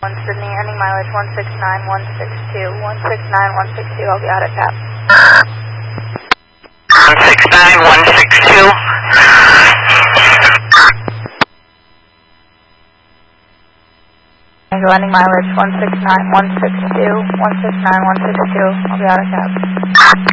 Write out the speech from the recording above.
Sydney, ending mileage 169162. 169162, I'll be out at tap. 169162. Ending mileage 169162. 169162, I'll be out at tap.